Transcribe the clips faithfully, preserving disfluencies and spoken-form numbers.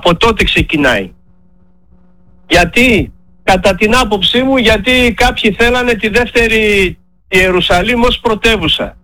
Από τότε ξεκινάει. Γιατί, κατά την άποψή μου, γιατί κάποιοι θέλανε τη δεύτερη Ιερουσαλήμ ως πρωτεύουσα.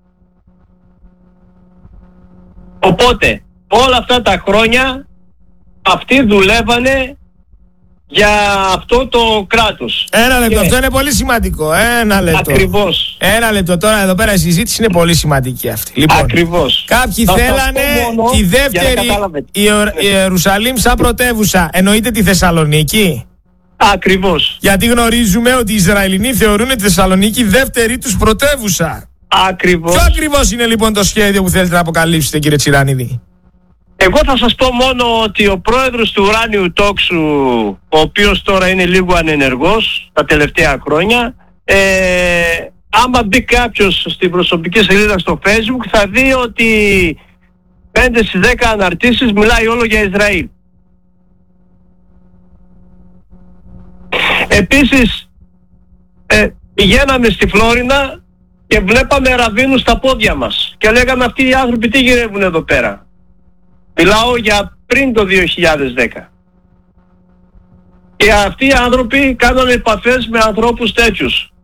Οπότε, όλα αυτά τα χρόνια αυτοί δουλεύανε για αυτό το κράτος. Ένα λεπτό, και... αυτό είναι πολύ σημαντικό. Ένα λεπτό. Ακριβώς. Ένα λεπτό, τώρα εδώ πέρα η συζήτηση είναι πολύ σημαντική αυτή. Λοιπόν, Ακριβώς. Κάποιοι θα θέλανε τη δεύτερη Ιερουσαλήμ σαν πρωτεύουσα. Εννοείται τη Θεσσαλονίκη. Ακριβώς. Γιατί γνωρίζουμε ότι οι Ισραηλινοί θεωρούν τη Θεσσαλονίκη δεύτερη τους πρωτεύουσα. Ακριβώς. Ποιο ακριβώς είναι λοιπόν το σχέδιο που θέλετε να αποκαλύψετε, κύριε Τσιρανίδη? Εγώ θα σας πω μόνο ότι ο πρόεδρος του Ουράνιου Τόξου, ο οποίος τώρα είναι λίγο ανενεργός τα τελευταία χρόνια, ε, άμα μπει κάποιος στην προσωπική σελίδα στο Facebook θα δει ότι πέντε στις δέκα αναρτήσεις μιλάει όλο για Ισραήλ. Επίσης ε, πηγαίναμε στη Φλόρινα και βλέπαμε ραβίνους στα πόδια μας και λέγαμε αυτοί οι άνθρωποι τι γυρεύουν εδώ πέρα. Μιλάω για πριν το δύο χιλιάδες δέκα. Και αυτοί οι άνθρωποι κάνουν επαφές με ανθρώπους τέτοιους.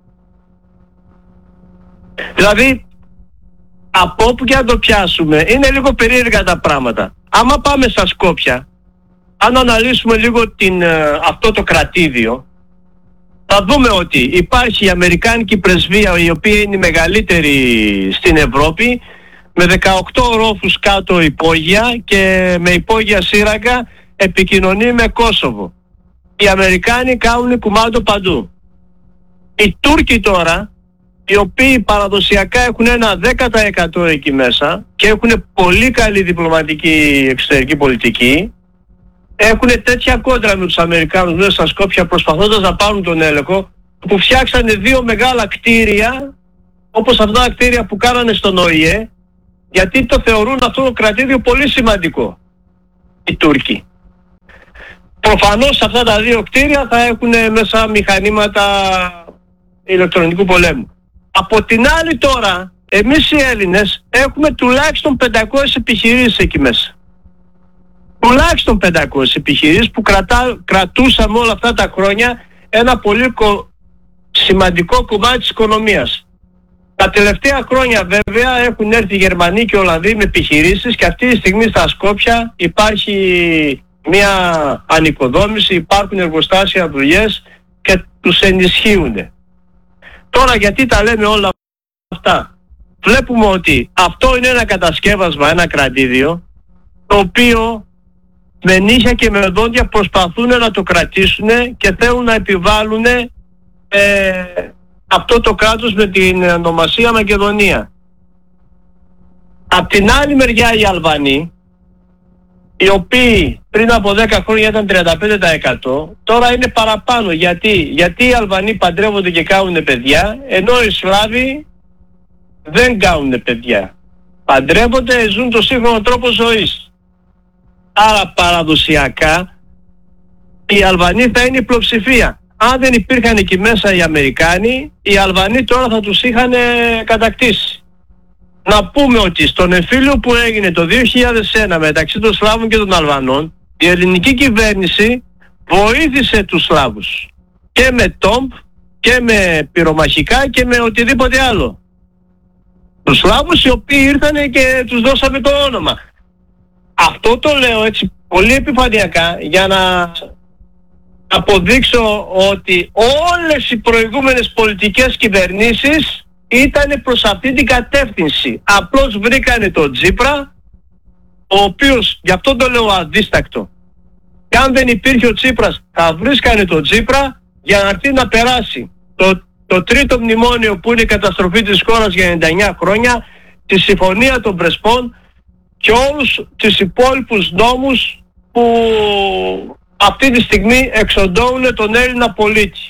Δηλαδή, από όπου και να το πιάσουμε, είναι λίγο περίεργα τα πράγματα. Άμα πάμε στα Σκόπια, αν αναλύσουμε λίγο την, αυτό το κρατήδιο, θα δούμε ότι υπάρχει η Αμερικάνικη πρεσβεία, η οποία είναι η μεγαλύτερη στην Ευρώπη, με δεκαοκτώ ορόφους κάτω υπόγεια και με υπόγεια σύραγγα επικοινωνεί με Κόσοβο. Οι Αμερικάνοι κάνουν κουμάντο παντού. Οι Τούρκοι τώρα, οι οποίοι παραδοσιακά έχουν ένα δέκα τοις εκατό εκεί μέσα και έχουν πολύ καλή διπλωματική εξωτερική πολιτική, έχουν τέτοια κόντρα με τους Αμερικάνους μέσα στα Σκόπια προσπαθώντας να πάρουν τον έλεγχο, που φτιάξανε δύο μεγάλα κτίρια, όπως αυτά τα κτίρια που κάνανε στον Ο Η Ε, γιατί το θεωρούν αυτό το κρατήδιο πολύ σημαντικό οι Τούρκοι. Προφανώς σε αυτά τα δύο κτίρια θα έχουν μέσα μηχανήματα ηλεκτρονικού πολέμου. Από την άλλη τώρα, εμείς οι Έλληνες έχουμε τουλάχιστον πεντακόσιες επιχειρήσεις εκεί μέσα. Τουλάχιστον πεντακόσιες επιχειρήσεις που κρατά, κρατούσαμε όλα αυτά τα χρόνια ένα πολύ κο, σημαντικό κομμάτι της οικονομίας. Τα τελευταία χρόνια βέβαια έχουν έρθει οι Γερμανοί και οι Ολλανδοί με επιχειρήσεις και αυτή τη στιγμή στα Σκόπια υπάρχει μια ανοικοδόμηση, υπάρχουν εργοστάσια, δουλειές και τους ενισχύουν. Τώρα γιατί τα λέμε όλα αυτά? Βλέπουμε ότι αυτό είναι ένα κατασκεύασμα, ένα κρατήδιο, το οποίο με νύχια και με δόντια προσπαθούν να το κρατήσουν και θέλουν να επιβάλλουν ε, αυτό το κράτος με την ονομασία Μακεδονία. Απ' την άλλη μεριά οι Αλβανοί, οι οποίοι πριν από δέκα χρόνια ήταν τριάντα πέντε τοις εκατό, τώρα είναι παραπάνω. Γιατί, Γιατί οι Αλβανοί παντρεύονται και κάνουν παιδιά, ενώ οι Σλάβοι δεν κάνουν παιδιά. Παντρεύονται, ζουν το σύγχρονο τρόπο ζωής. Άρα παραδοσιακά οι Αλβανοί θα είναι η πλειοψηφία. Αν δεν υπήρχαν εκεί μέσα οι Αμερικάνοι, οι Αλβανοί τώρα θα τους είχαν κατακτήσει. Να πούμε ότι στον εμφύλιο που έγινε το δύο χιλιάδες ένα μεταξύ των Σλάβων και των Αλβανών, η ελληνική κυβέρνηση βοήθησε τους Σλάβους. Και με τόμπ και με πυρομαχικά και με οτιδήποτε άλλο. Τους Σλάβους οι οποίοι ήρθαν και τους δώσαμε το όνομα. Αυτό το λέω έτσι πολύ επιφανειακά για να αποδείξω ότι όλες οι προηγούμενες πολιτικές κυβερνήσεις ήταν προς αυτή την κατεύθυνση. Απλώς βρήκανε τον Τσίπρα, ο οποίος, γι' αυτό το λέω αδίστακτο, και αν δεν υπήρχε ο Τσίπρας θα βρίσκανε τον Τσίπρα για να έρθει να περάσει το, το τρίτο μνημόνιο που είναι η καταστροφή της χώρας για ενενήντα εννιά χρόνια, τη συμφωνία των Πρεσπών και όλους τους υπόλοιπους νόμους που αυτή τη στιγμή εξοντώουν τον Έλληνα πολίτη.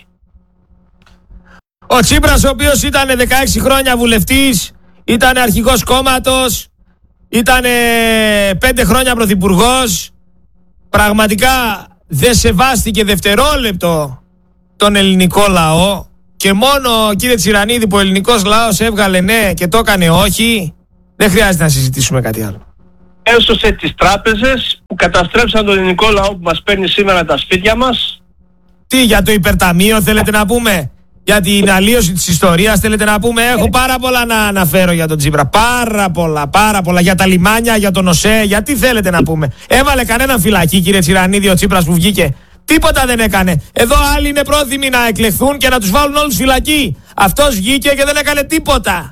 Ο Τσίπρας, ο οποίος ήταν δεκαέξι χρόνια βουλευτής, ήταν αρχηγός κόμματος, ήταν πέντε χρόνια πρωθυπουργός, πραγματικά δεν σεβάστηκε δευτερόλεπτο τον ελληνικό λαό και μόνο, κύριε Τσιρανίδη, που ο ελληνικός λαός έβγαλε ναι και το έκανε όχι, δεν χρειάζεται να συζητήσουμε κάτι άλλο. Έσωσε τις τράπεζες που καταστρέψαν τον ελληνικό λαό που μας παίρνει σήμερα τα σπίτια μας. Τι, για το υπερταμείο θέλετε να πούμε? Για την αλλίωση της ιστορίας θέλετε να πούμε? Έχω πάρα πολλά να αναφέρω για τον Τσίπρα. Πάρα πολλά, πάρα πολλά. Για τα λιμάνια, για τον ΟΣΕ, για τι θέλετε να πούμε? Έβαλε κανέναν φυλακή, κύριε Τσιρανίδη, ο Τσίπρας που βγήκε? Τίποτα δεν έκανε. Εδώ άλλοι είναι πρόθυμοι να εκλεχθούν και να τους βάλουν όλους φυλακή. Αυτός βγήκε και δεν έκανε τίποτα.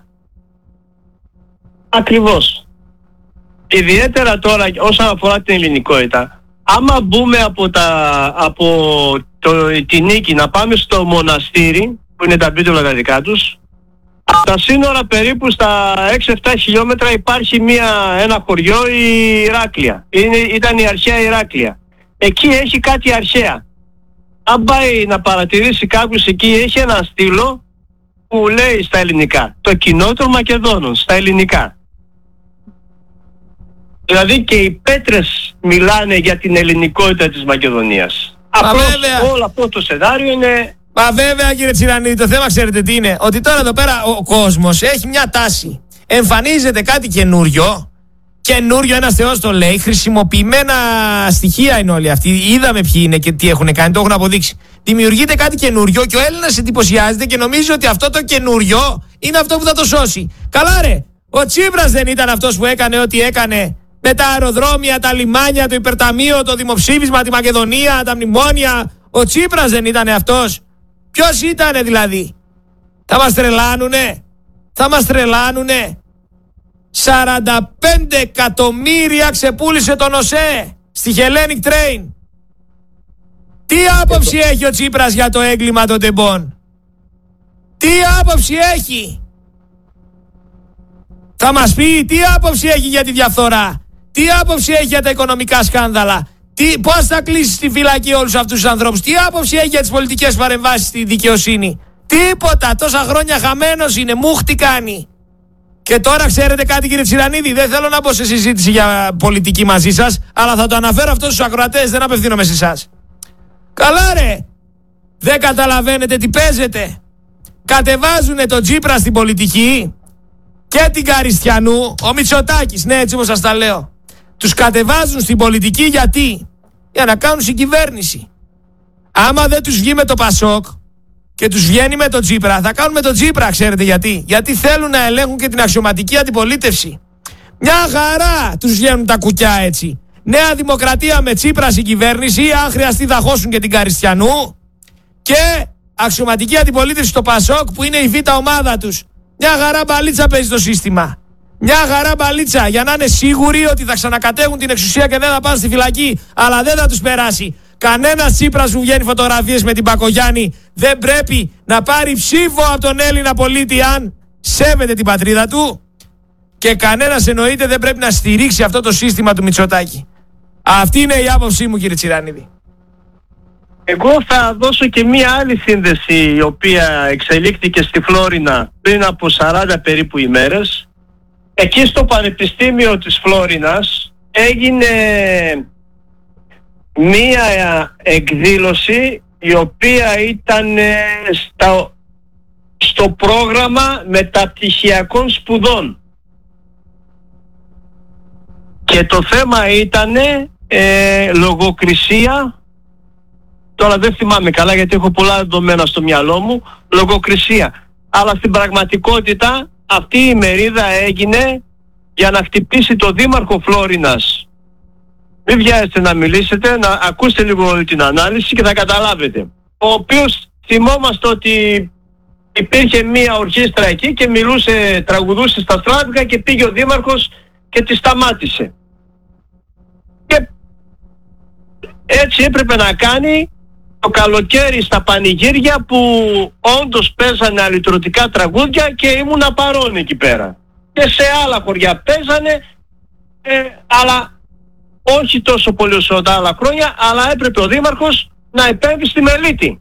Ακριβώς. Ιδιαίτερα τώρα όσον αφορά την ελληνικότητα, άμα μπούμε από, τα, από το, τη νίκη να πάμε στο μοναστήρι, που είναι τα μπίτολα τα δικά τους, από τα σύνορα περίπου στα έξι εφτά χιλιόμετρα υπάρχει μια, ένα χωριό, η Ηράκλεια. Είναι, ήταν η αρχαία Ηράκλεια. Εκεί έχει κάτι αρχαία. Αν πάει να παρατηρήσει κάποιος εκεί, έχει ένα στήλο που λέει στα ελληνικά, το κοινό των Μακεδόνων, στα ελληνικά. Δηλαδή και οι πέτρες μιλάνε για την ελληνικότητα της Μακεδονίας. Απλώς όλο αυτό το σενάριο είναι... Μα βέβαια, κύριε Τσιρανίδη, το θέμα ξέρετε τι είναι? Ότι τώρα εδώ πέρα ο κόσμος έχει μια τάση. Εμφανίζεται κάτι καινούριο. Καινούριο, ένας θεός το λέει. Χρησιμοποιημένα στοιχεία είναι όλοι αυτοί. Είδαμε ποιοι είναι και τι έχουν κάνει, το έχουν αποδείξει. Δημιουργείται κάτι καινούριο και ο Έλληνας εντυπωσιάζεται και νομίζει ότι αυτό το καινούριο είναι αυτό που θα το σώσει. Καλά ρε, ο Τσίπρας δεν ήταν αυτός που έκανε ό,τι έκανε με τα αεροδρόμια, τα λιμάνια, το υπερταμείο, το δημοψήφισμα, τη Μακεδονία, τα μνημόνια? Ο Τσίπρας δεν ήταν αυτός? Ποιος ήτανε δηλαδή? Θα μας τρελάνουνε? Θα μας τρελάνουνε? σαράντα πέντε εκατομμύρια ξεπούλησε τον ΟΣΕ στη Hellenic Train. Τι άποψη έχει ο Τσίπρας για το έγκλημα των τεμπών? Τι άποψη έχει? Θα μας πει τι άποψη έχει για τη διαφθορά? Τι άποψη έχει για τα οικονομικά σκάνδαλα? Τι, πώς θα κλείσει στη φυλακή όλους αυτούς τους ανθρώπους? Τι άποψη έχει για τις πολιτικές παρεμβάσεις στη δικαιοσύνη? Τίποτα. Τόσα χρόνια χαμένος είναι. Μούχτη κάνει. Και τώρα ξέρετε κάτι, κύριε Τσιρανίδη? Δεν θέλω να μπω σε συζήτηση για πολιτική μαζί σας, αλλά θα το αναφέρω αυτό στους ακροατές. Δεν απευθύνομαι σε εσάς. Καλά ρε. Δεν καταλαβαίνετε τι παίζετε? Κατεβάζουνε τον Τσίπρα στην πολιτική και την Καριστιανού, ο Μητσοτάκης, ναι, έτσι όπως σας τα λέω. Τους κατεβάζουν στην πολιτική γιατί? Για να κάνουν συγκυβέρνηση. Άμα δεν τους βγει με το Πασόκ και τους βγαίνει με τον Τσίπρα, θα κάνουν με τον Τσίπρα, ξέρετε γιατί? Γιατί θέλουν να ελέγχουν και την αξιωματική αντιπολίτευση. Μια χαρά τους βγαίνουν τα κουκιά έτσι. Νέα Δημοκρατία με Τσίπρα συγκυβέρνηση, αν χρειαστεί θα χώσουν και την Καριστιανού, και αξιωματική αντιπολίτευση στο Πασόκ που είναι η β' ομάδα τους. Μια χαρά μπαλίτσα παίζει το σύστημα. Μια χαρά μπαλίτσα, για να είναι σίγουροι ότι θα ξανακατέχουν την εξουσία και δεν θα πάνε στη φυλακή. Αλλά δεν θα τους περάσει. Κανένας Τσίπρας που βγαίνει φωτογραφίες με την Μπακογιάννη δεν πρέπει να πάρει ψήφο από τον Έλληνα πολίτη αν σέβεται την πατρίδα του. Και κανένας εννοείται δεν πρέπει να στηρίξει αυτό το σύστημα του Μητσοτάκη. Αυτή είναι η άποψή μου, κύριε Τσιρανίδη. Εγώ θα δώσω και μία άλλη σύνδεση η οποία εξελίχθηκε στη Φλόρινα πριν από σαράντα περίπου ημέρες. Εκεί στο Πανεπιστήμιο της Φλόρινας έγινε μία εκδήλωση η οποία ήταν στα, στο πρόγραμμα μεταπτυχιακών σπουδών. Και το θέμα ήταν ε, λογοκρισία. Τώρα δεν θυμάμαι καλά γιατί έχω πολλά δεδομένα στο μυαλό μου. Λογοκρισία. Αλλά στην πραγματικότητα αυτή η ημερίδα έγινε για να χτυπήσει το δήμαρχο Φλόρινας. Μην βιάζεστε να μιλήσετε, να ακούσετε λίγο την ανάλυση και θα καταλάβετε. Ο οποίος θυμόμαστε ότι υπήρχε μία ορχήστρα εκεί και μιλούσε, τραγουδούσε στα στράτικα και πήγε ο δήμαρχος και τη σταμάτησε. Και έτσι έπρεπε να κάνει το καλοκαίρι στα πανηγύρια που όντως παίζανε αλυτρωτικά τραγούδια και ήμουν παρόν εκεί πέρα. Και σε άλλα χωριά παίζανε, ε, αλλά όχι τόσο πολύ όσο τα άλλα χρόνια, αλλά έπρεπε ο δήμαρχος να επέμβει στη μελίτη.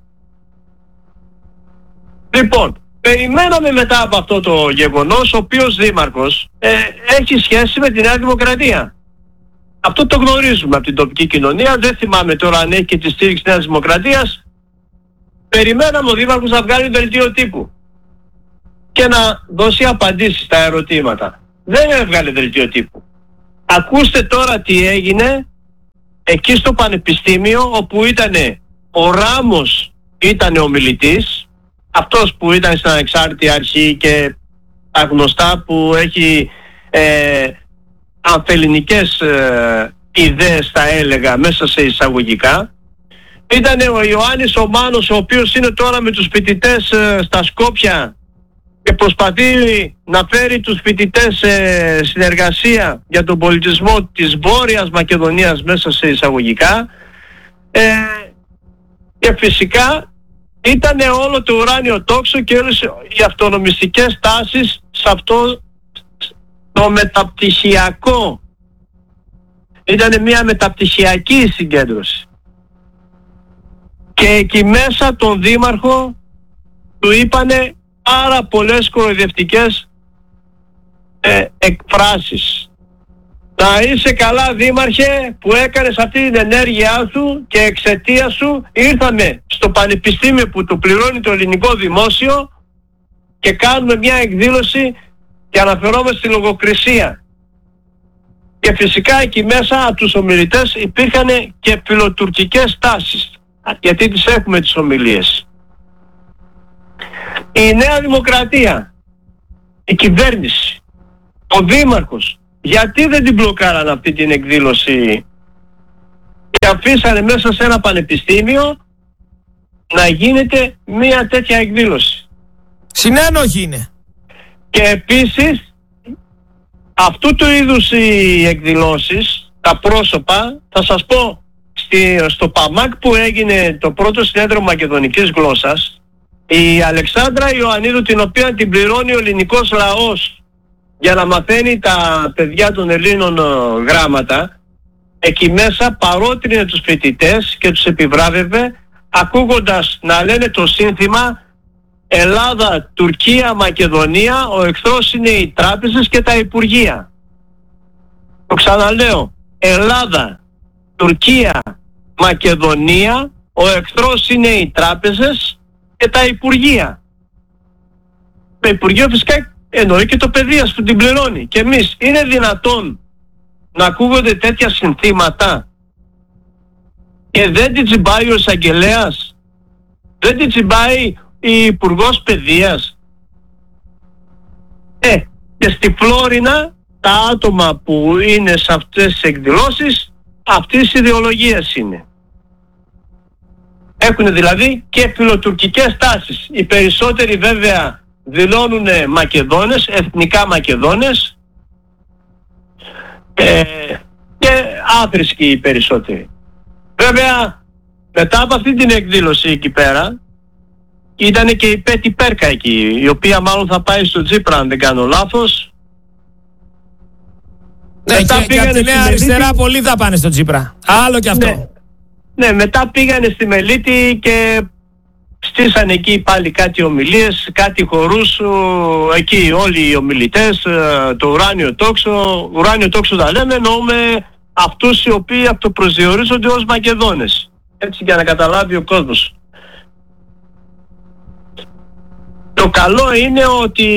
Λοιπόν, περιμέναμε μετά από αυτό το γεγονός, ο οποίος δήμαρχος ε, έχει σχέση με τη Νέα Δημοκρατία. Αυτό το γνωρίζουμε από την τοπική κοινωνία, δεν θυμάμαι τώρα αν έχει και τη στήριξη της Νέας Δημοκρατίας. Περιμέναμε ο δήμαρχος να βγάλει δελτίο τύπου και να δώσει απαντήσεις στα ερωτήματα. Δεν έβγαλε δελτίο τύπου. Ακούστε τώρα τι έγινε εκεί στο πανεπιστήμιο, όπου ήταν ο Ράμος, ήταν ο μιλητής, αυτός που ήταν στην ανεξάρτητη αρχή και τα γνωστά, που έχει ε, αμφελληνικές ε, ιδέες, θα έλεγα, μέσα σε εισαγωγικά. Ήταν ο Ιωάννης ο Μάνος, ο οποίος είναι τώρα με τους φοιτητές ε, στα Σκόπια και προσπαθεί να φέρει τους φοιτητές σε συνεργασία για τον πολιτισμό της Βόρειας Μακεδονίας, μέσα σε εισαγωγικά. Ε, και φυσικά ήταν όλο το ουράνιο τόξο και όλες οι αυτονομιστικές τάσεις σε αυτό το μεταπτυχιακό. Ήταν μια μεταπτυχιακή συγκέντρωση. Και εκεί μέσα τον δήμαρχο του είπανε πάρα πολλές κοροϊδευτικές ε, εκφράσεις. Να είσαι καλά, δήμαρχε, που έκανες αυτή την ενέργειά σου και εξαιτία σου ήρθαμε στο πανεπιστήμιο που το πληρώνει το ελληνικό δημόσιο και κάνουμε μια εκδήλωση και αναφερόμαστε στη λογοκρισία. Και φυσικά εκεί μέσα από τους ομιλητές υπήρχαν και φιλοτουρκικές τάσεις, γιατί τις έχουμε τις ομιλίες. Η Νέα Δημοκρατία, η κυβέρνηση, ο δήμαρχος, γιατί δεν την μπλοκάραν αυτή την εκδήλωση και αφήσανε μέσα σε ένα πανεπιστήμιο να γίνεται μια τέτοια εκδήλωση? Συνένοχη είναι. Και επίσης αυτού του είδους οι εκδηλώσεις, τα πρόσωπα, θα σας πω, στη, στο ΠΑΜΑΚ που έγινε το πρώτο συνέδριο μακεδονικής γλώσσας, η Αλεξάνδρα Ιωαννίδου, την οποία την πληρώνει ο ελληνικός λαός για να μαθαίνει τα παιδιά των Ελλήνων γράμματα, εκεί μέσα παρότρινε τους φοιτητές και τους επιβράβευε, ακούγοντας να λένε το σύνθημα Ελλάδα, Τουρκία, Μακεδονία, ο εχθρός είναι οι τράπεζες και τα υπουργεία. Το ξαναλέω, Ελλάδα, Τουρκία, Μακεδονία, ο εχθρός είναι οι τράπεζες και τα υπουργεία. Το υπουργείο φυσικά εννοεί και το παιδείας που την πληρώνει. Και εμείς, είναι δυνατόν να ακούγονται τέτοια συνθήματα και δεν την τσιμπάει ο εισαγγελέας, δεν την τσιμπάει η Υπουργός Παιδείας? Ε, και στη Φλόρινα τα άτομα που είναι σε αυτές τις εκδηλώσεις αυτής της ιδεολογίας είναι. Έχουν δηλαδή και φιλοτουρκικές τάσεις. Οι περισσότεροι βέβαια δηλώνουν Μακεδόνες, εθνικά Μακεδόνες, ε, και άθρησκοι οι περισσότεροι. Βέβαια μετά από αυτή την εκδήλωση εκεί πέρα ήταν και η Πέτη Πέρκα εκεί, η οποία μάλλον θα πάει στο Τσίπρα αν δεν κάνω λάθος. Ναι, μετά και, και από τη Νέα Αριστερά πολλοί θα πάνε στο Τσίπρα. Άλλο και αυτό. Ναι, ναι, μετά πήγανε στη Μελίτη και στήσανε εκεί πάλι κάτι ομιλίες, κάτι χορούς, εκεί όλοι οι ομιλητές, το ουράνιο τόξο. Ουράνιο τόξο τα λέμε, εννοούμε αυτούς οι οποίοι αυτοπροσδιορίζονται ως Μακεδόνες. Έτσι για να καταλάβει ο κόσμος. Το καλό είναι ότι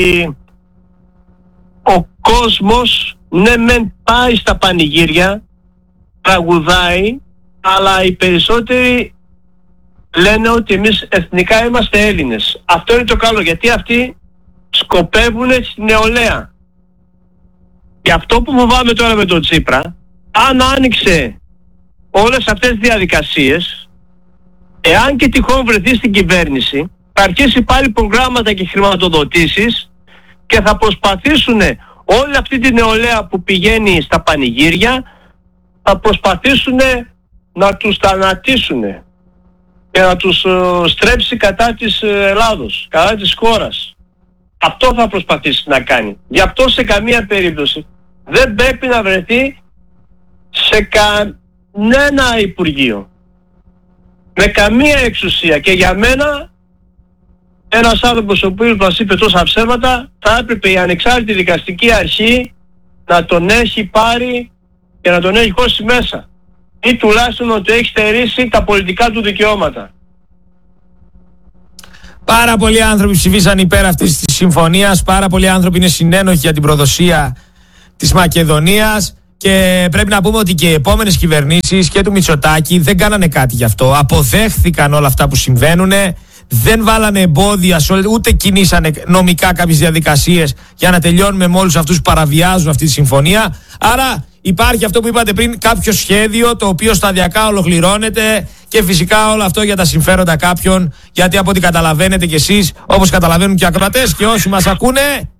ο κόσμος, ναι μεν πάει στα πανηγύρια, τραγουδάει, αλλά οι περισσότεροι λένε ότι εμείς εθνικά είμαστε Έλληνες. Αυτό είναι το καλό, γιατί αυτοί σκοπεύουν στην νεολαία. Και αυτό που φοβάμαι τώρα με τον Τσίπρα, αν άνοιξε όλες αυτές τις διαδικασίες, εάν και τυχόν βρεθεί στην κυβέρνηση, θα αρχίσει πάλι προγράμματα και χρηματοδοτήσεις και θα προσπαθήσουν όλη αυτή τη νεολαία που πηγαίνει στα πανηγύρια, θα προσπαθήσουν να τους θανατήσουν και να τους uh, στρέψει κατά της Ελλάδος, κατά της χώρας. Αυτό θα προσπαθήσει να κάνει. Γι' αυτό σε καμία περίπτωση δεν πρέπει να βρεθεί σε κανένα υπουργείο, με καμία εξουσία. Και για μένα ένας άνθρωπος ο οποίος μας είπε τόσα ψέματα, θα έπρεπε η ανεξάρτητη δικαστική αρχή να τον έχει πάρει και να τον έχει χώσει μέσα, ή τουλάχιστον να του έχει στερήσει τα πολιτικά του δικαιώματα. Πάρα πολλοί άνθρωποι ψηφίσαν υπέρ αυτής της συμφωνίας, πάρα πολλοί άνθρωποι είναι συνένοχοι για την προδοσία της Μακεδονίας. Και πρέπει να πούμε ότι και οι επόμενες κυβερνήσεις και του Μητσοτάκη δεν κάνανε κάτι γι' αυτό. Αποδέχθηκαν όλα αυτά που συμβαίνουν, δεν βάλανε εμπόδια, ούτε κινήσανε νομικά κάποιες διαδικασίες για να τελειώνουμε με όλους αυτούς που παραβιάζουν αυτή τη συμφωνία. Άρα υπάρχει αυτό που είπατε πριν, κάποιο σχέδιο το οποίο σταδιακά ολοκληρώνεται και φυσικά όλο αυτό για τα συμφέροντα κάποιων, γιατί από ό,τι καταλαβαίνετε κι εσείς, όπως καταλαβαίνουν και οι ακροατές και όσοι μας ακούνε,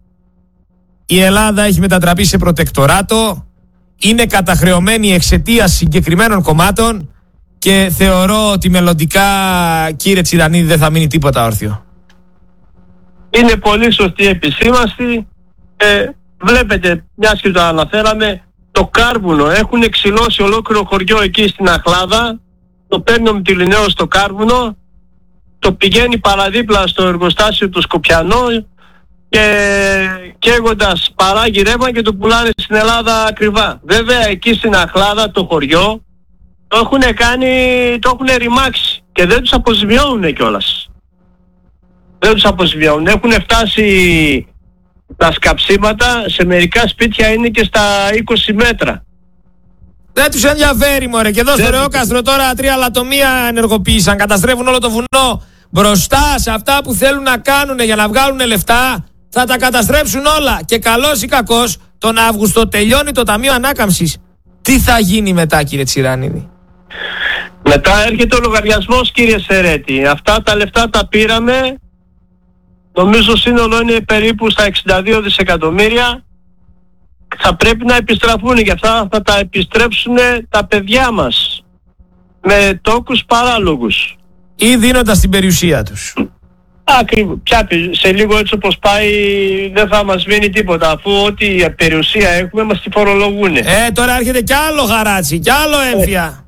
η Ελλάδα έχει μετατραπεί σε προτεκτοράτο, είναι καταχρεωμένη εξαιτίας συγκεκριμένων κομμάτων και θεωρώ ότι μελλοντικά, κύριε Τσιρανίδη, δεν θα μείνει τίποτα όρθιο. Είναι πολύ σωστή επισήμανση. Ε, βλέπετε, μιας και το αναφέραμε, το κάρβουνο, έχουν ξυλώσει ολόκληρο χωριό εκεί στην Αχλάδα, το παίρνει ο Μυτιληναίος στο κάρβουνο, το πηγαίνει παραδίπλα στο εργοστάσιο του Σκοπιανό και καίγοντας παράγει ρεύμα και το πουλάνε στην Ελλάδα ακριβά. Βέβαια εκεί στην Αχλάδα το χωριό το έχουν κάνει, το έχουν ρημάξει και δεν τους αποζημιώνουν κιόλας. Δεν τους αποζημιώνουν. Έχουν φτάσει τα σκαψίματα, σε μερικά σπίτια είναι και στα είκοσι μέτρα. Δεν τους ενδιαφέρει μωρέ. Και εδώ στο Ρεόκαστρο τώρα τρία λατομεία ενεργοποίησαν, καταστρέφουν όλο το βουνό. Μπροστά σε αυτά που θέλουν να κάνουν για να βγάλουν λεφτά, θα τα καταστρέψουν όλα. Και καλός ή κακός, τον Αύγουστο τελειώνει το Ταμείο Ανάκαμψης. Τι θα γίνει μετά, κύριε Τσιρανίδη? Μετά έρχεται ο λογαριασμός, κύριε Σερέτη. Αυτά τα λεφτά τα πήραμε, νομίζω σύνολο είναι περίπου στα εξήντα δύο δισεκατομμύρια. Θα πρέπει να επιστραφούν και αυτά θα τα επιστρέψουν τα παιδιά μας με τόκους παράλογους. Ή δίνοντας την περιουσία τους. Ακριβώς. Πια σε λίγο έτσι όπως πάει δεν θα μας μείνει τίποτα, αφού ό,τι περιουσία έχουμε μας τη φορολογούνε. Ε, τώρα έρχεται κι άλλο γαράτσι, κι άλλο έμφυα.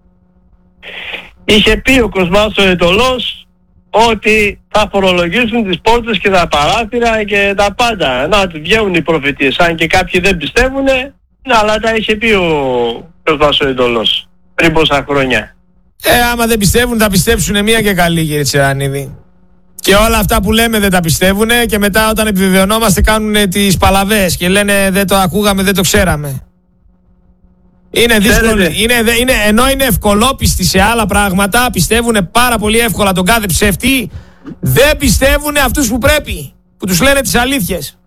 Ε. Είχε πει ο Κοσμάς ο Ετωλός ότι θα φορολογήσουν τις πόρτες και τα παράθυρα και τα πάντα. Να του βγαίνουν οι προφητείες, αν και κάποιοι δεν πιστεύουνε, αλλά τα είχε πει ο Κοσμάς ο Ετωλός πριν πόσα χρόνια. Ε, άμα δεν πιστεύουν θα πιστέψουν μία και καλή, κύριε Τσιρανίδη. Και όλα αυτά που λέμε δεν τα πιστεύουν και μετά όταν επιβεβαιωνόμαστε κάνουν τις παλαβές και λένε δεν το ακούγαμε, δεν το ξέραμε. Είναι δύσκολο. Είναι, είναι, ενώ είναι ευκολόπιστοι σε άλλα πράγματα, πιστεύουν πάρα πολύ εύκολα τον κάθε ψεύτη, δεν πιστεύουν αυτούς που πρέπει, που τους λένε τις αλήθειες.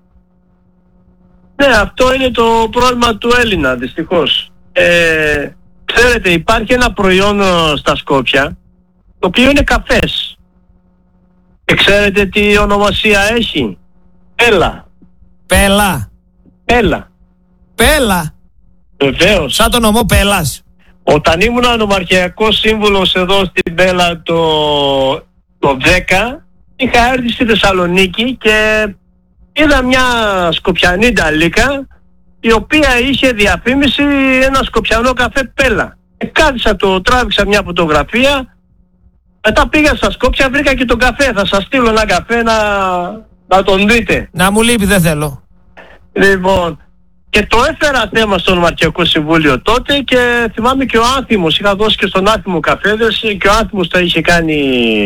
Ναι, αυτό είναι το πρόβλημα του Έλληνα, δυστυχώς. Ε, ξέρετε, υπάρχει ένα προϊόν στα Σκόπια, το οποίο είναι καφές. Και ξέρετε τι ονομασία έχει? Πέλα. Πέλα. Πέλα. Πέλα. Βεβαίως. Σαν τον ομό Πέλας. Όταν ήμουν νομαρχιακός σύμβουλος εδώ στην Πέλα το, το δέκα, είχα έρθει στη Θεσσαλονίκη και είδα μια σκοπιανή νταλίκα η οποία είχε διαφήμιση ένα σκοπιανό καφέ Πέλα. Ε, κάθισα, το τράβηξα μια φωτογραφία. Μετά πήγα στα Σκόπια, βρήκα και τον καφέ. Θα σας στείλω ένα καφέ να, να τον δείτε. Να μου λείπει, δεν θέλω. Λοιπόν, και το έφερα θέμα στο Νομαρχιακό Συμβούλιο τότε και θυμάμαι και ο Άνθιμος, είχα δώσει και στον Άνθιμο καφέδες και ο Άνθιμος τα είχε κάνει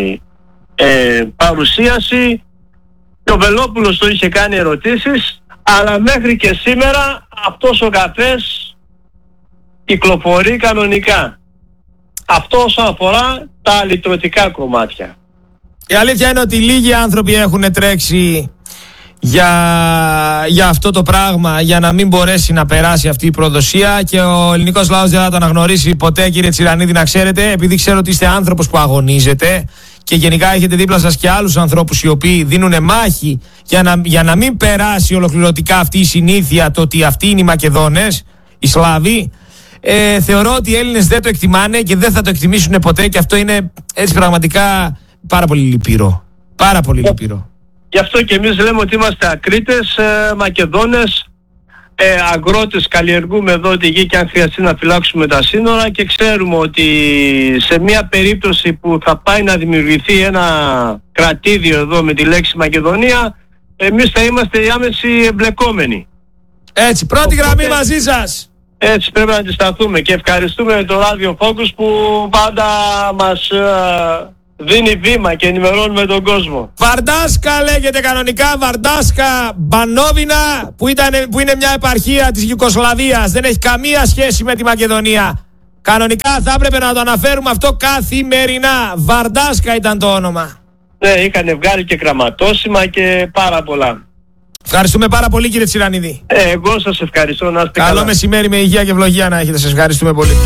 ε, παρουσίαση και ο Βελόπουλος το είχε κάνει ερωτήσεις, αλλά μέχρι και σήμερα αυτός ο καφές κυκλοφορεί κανονικά. Αυτό όσον αφορά τα λιτρωτικά κομμάτια. Η αλήθεια είναι ότι λίγοι άνθρωποι έχουν τρέξει για, για αυτό το πράγμα, για να μην μπορέσει να περάσει αυτή η προδοσία, και ο ελληνικός λαός δεν θα το αναγνωρίσει ποτέ, κύριε Τσιρανίδη, να ξέρετε, επειδή ξέρω ότι είστε άνθρωπος που αγωνίζετε και γενικά έχετε δίπλα σας και άλλους ανθρώπους οι οποίοι δίνουν μάχη για να, για να μην περάσει ολοκληρωτικά αυτή η συνήθεια, το ότι αυτοί είναι οι Μακεδόνες, οι Σλάβοι. Ε, θεωρώ ότι οι Έλληνες δεν το εκτιμάνε και δεν θα το εκτιμήσουν ποτέ, και αυτό είναι έτσι πραγματικά πάρα πολύ λυπηρό. Πάρα πολύ λυπηρό. Γι' αυτό και εμείς λέμε ότι είμαστε Ακρίτες, ε, Μακεδόνες, ε, αγρότες, καλλιεργούμε εδώ τη γη και αν χρειαστεί να φυλάξουμε τα σύνορα, και ξέρουμε ότι σε μια περίπτωση που θα πάει να δημιουργηθεί ένα κρατήδιο εδώ με τη λέξη Μακεδονία, εμείς θα είμαστε οι άμεσοι εμπλεκόμενοι. Έτσι, πρώτη γραμμή μαζί σας. Έτσι πρέπει να αντισταθούμε, και ευχαριστούμε το Radio Focus που πάντα μας ε, δίνει βήμα και ενημερώνουμε τον κόσμο. Βαρντάσκα λέγεται κανονικά, Βαρντάσκα Μπανόβινα, που, ήταν, που είναι μια επαρχία της Ιουγκοσλαβίας. Δεν έχει καμία σχέση με τη Μακεδονία. Κανονικά θα έπρεπε να το αναφέρουμε αυτό καθημερινά. Βαρντάσκα ήταν το όνομα. Ναι, είχαν βγάλει και γραμματόσημα και πάρα πολλά. Ευχαριστούμε πάρα πολύ, κύριε Τσιρανίδη. Ε, εγώ σας ευχαριστώ, να είστε καλά. Καλό μεσημέρι με υγεία και ευλογία να έχετε. Σας ευχαριστούμε πολύ.